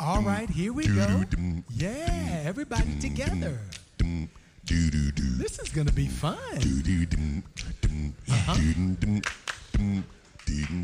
All right, here we go. Yeah, everybody together. This is going to be fun. Uh-huh.